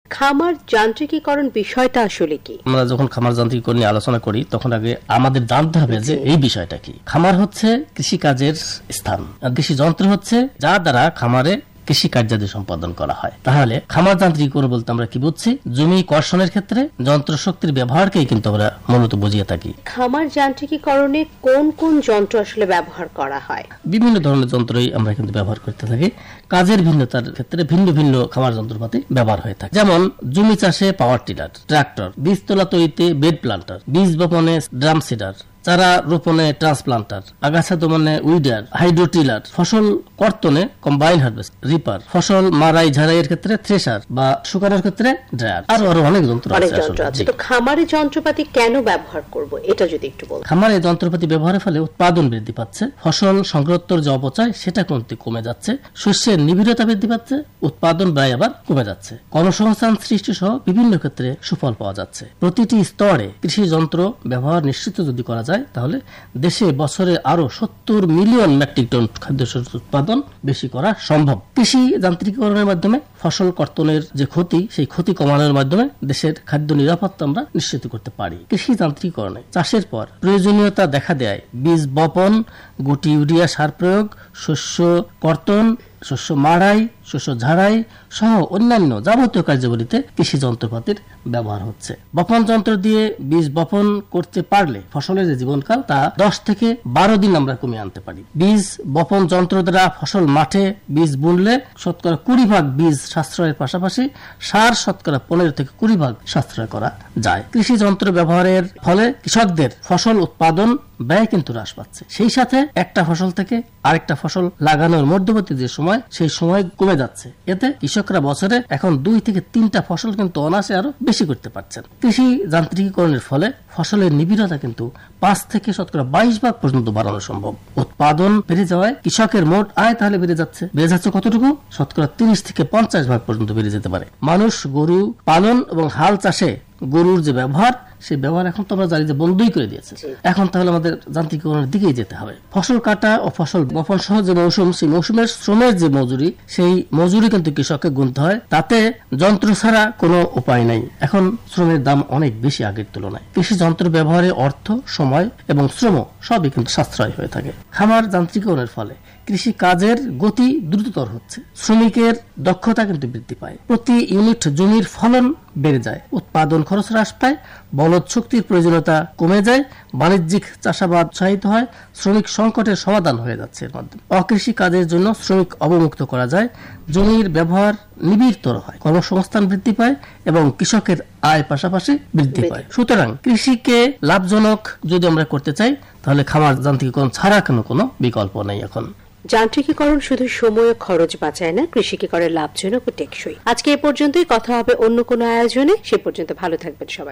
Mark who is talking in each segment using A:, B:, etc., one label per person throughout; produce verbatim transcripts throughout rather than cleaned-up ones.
A: খামার যান্ত্রিকীকরণ বিষয়টা আসলে কি?
B: আমরা যখন খামার যান্ত্রিকীকরণ নিয়ে আলোচনা করি তখন আগে আমাদের জানতে হবে যে এই বিষয়টা কি। খামার হচ্ছে কৃষি কাজের স্থান, আর কৃষি যন্ত্র হচ্ছে যা দ্বারা খামারে কৃষি কার্যাদি সম্পাদন করা হয়। তাহলে খামার যান্ত্রিকীকরণ বলতে আমরা কি বুঝছি? জমি কর্ষণের ক্ষেত্রে যন্ত্র শক্তির ব্যবহারকেই কিন্তু আমরা মূলত বুঝিয়ে থাকি।
A: খামার যান্ত্রিকীকরণে কোন কোন যন্ত্র আসলে ব্যবহার করা হয়?
B: বিভিন্ন ধরনের যন্ত্রই আমরা কিন্তু ব্যবহার করতে থাকি। কাজের ভিন্নতার ক্ষেত্রে ভিন্ন ভিন্ন খামার যন্ত্রপাতি ব্যবহার হয়ে থাকে। যেমন জমি চাষে পাওয়ার টিলার, ট্রাক্টর, বীজ তোলা তৈরিতে বেড প্লান্টার, বীজ বপনে ড্রাম সিডার, চারা রোপণে ট্রান্সপ্লান্টার, আগাছা দমনে উইডার, হাইড্রোটিলার, ফসল কর্তনে কম্বাইন হারভেস্ট, রিপার, ফসল মারাই ঝাড়াইয়ের ক্ষেত্রে থ্রেশার বা শুকানোর ক্ষেত্রে ড্রায়ার, আর আরো অনেক যন্ত্র আছে।
A: তো খামারে যন্ত্রপাতি কেন ব্যবহার করব এটা যদি একটু বলেন।
B: খামারে যন্ত্রপাতি ব্যবহারের ফলে উৎপাদন বৃদ্ধি পাচ্ছে, ফসল সংরক্ষণ যে অপচয় সেটা কিন্তু কমে যাচ্ছে, শস্যের নিবিড়তা বৃদ্ধি পাচ্ছে, উৎপাদন ব্যয় আবার কমে যাচ্ছে, কর্মসংস্থান সৃষ্টি সহ বিভিন্ন ক্ষেত্রে সুফল পাওয়া যাচ্ছে। প্রতিটি স্তরে কৃষি যন্ত্র ব্যবহার নিশ্চিত যদি করা যায় তাহলে দেশে বছরে আরো সত্তর মিলিয়ন মেট্রিক টন খাদ্যশস্য উৎপাদন বেশি করা সম্ভব। কৃষি যান্ত্রিকীকরণের মাধ্যমে ফসল কর্তনের যে ক্ষতি সেই ক্ষতি কমানোর মাধ্যমে দেশের খাদ্য নিরাপত্তা আমরা নিশ্চিত করতে পারি। কৃষি যান্ত্রিকীকরণে চাষের পর প্রয়োজনীয়তা দেখা দেয় বীজ বপন, গুটি ইউরিয়া সার প্রয়োগ, শস্য কর্তন, শস্য মাড়াই, শস্য ঝাড়াই সহ অন্যান্য যাবতীয় কার্যাবলীতে কৃষি যন্ত্রপাতির ব্যবহার হচ্ছে। বপন যন্ত্র দিয়ে বীজ বপন করতে পারলে ফসলের যে জীবনকাল তা দশ থেকে বারো দিন আমরা কমিয়ে আনতে পারি। বীজ বপন যন্ত্র দ্বারা ফসল মাঠে বীজ বুনলে শতকরা কুড়ি ভাগ বীজ সাশ্রয়ের পাশাপাশি সার শতকরা পনেরো থেকে কুড়ি ভাগ সাশ্রয় করা যায়। কৃষি যন্ত্র ব্যবহারের ফলে কৃষকদের ফসল উৎপাদন ব্যয় কিন্তু হ্রাস পাচ্ছে, সেই সাথে একটা ফসল থেকে আরেকটা ফসল লাগানোর মধ্যবর্তী যে সময় সেই সময় কমে যাচ্ছে। এতে কৃষকরা বছরে এখন দুই থেকে তিনটা ফসল কিন্তু অনায়াসে আরো বেশি করতে পারছেন। কৃষি যান্ত্রিকীকরণের ফলে ফসলের নিবিড়তা কিন্তু পাঁচ থেকে শতকরা বাইশ ভাগ পর্যন্ত বাড়ানো সম্ভব। উৎপাদন বেড়ে যাওয়ায় কৃষকের মোট আয় তাহলে বেড়ে যাচ্ছে। বেড়ে যাচ্ছে কতটুকু? শতকরা তিরিশ থেকে পঞ্চাশ ভাগ পর্যন্ত বেড়ে যেতে পারে। মানুষ গরু পালন এবং হাল চাষে গরুর যে ব্যবহার সেই ব্যবহার এখন তো আমরা জানি যে বন্ধই করে দিয়েছে। এখন তাহলে আমাদের যান্ত্রিকীকরণের দিকেই যেতে হবে। ফসল কাটা ও ফসল বপন সহ যে মৌসুম, সেই মৌসুমের শ্রমের যে মজুরি সেই মজুরি কিন্তু কৃষককে গুনতে হয়। তাতে যন্ত্র ছাড়া কোনো উপায় নাই। এখন শ্রমের দাম অনেক বেশি আগের তুলনায়। কৃষি যন্ত্র ব্যবহারে অর্থ, সময় এবং শ্রম সবই কিন্তু সাশ্রয় হয়ে থাকে। খামার যান্ত্রিকীকরণের ফলে কৃষি কাজের গতি দ্রুততর হচ্ছে, শ্রমিকের দক্ষতা কিন্তু বৃদ্ধি পায়, প্রতি ইউনিট জমির ফলন বেড়ে যায়, উৎপাদন খরচ হ্রাস পায়, বলদ শক্তির প্রয়োজনীয়তা কমে যায়, বাণিজ্যিক চাষাবাদ উৎসাহিত হয়, শ্রমিক সংকটের সমাধান হয়ে যাচ্ছে। এর মাধ্যমে অকৃষি কাজের জন্য শ্রমিক অবমুক্ত করা যায়, জমির ব্যবহার নিবিড়তর হয়, কর্মসংস্থান বৃদ্ধি পায় এবং কৃষকের আয় পাশাপাশি বৃদ্ধি পায়। সুতরাং কৃষিকে লাভজনক যদি আমরা করতে চাই তাহলে খামার যান্ত্রিকীকরণ ছাড়া কোনো কোনো বিকল্প নেই। এখন
A: যান্ত্রিকীকরণ শুধু সময় খরচ বাঁচায় না, কৃষিকে করে লাভজনক ও টেকসই। আজকে এ পর্যন্তই, কথা হবে অন্য কোনো আয়োজনে। সে পর্যন্ত ভালো থাকবেন সবাই।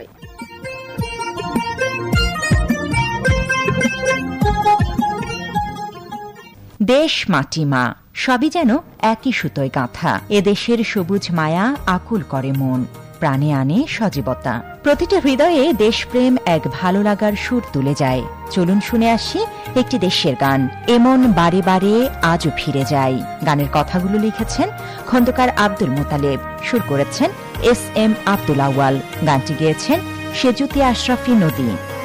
C: দেশ মাটি মা সবই যেন একই সুতোয় গাঁথা। এদেশের সবুজ মায়া আকুল করে মন, প্রাণে আনে সজীবতা। প্রতিটা হৃদয়ে দেশপ্রেম এক ভালো লাগার সুর তুলে যায়। চলুন শুনে আসি একটি দেশের গান, এমন বারে বারে আজও ফিরে যাই। গানের কথাগুলো লিখেছেন খন্দকার আব্দুল মোতালেব, সুর করেছেন এস এম আব্দুল আওয়াল, গানটি গেয়েছেন সেজুতি আশরাফি নদী।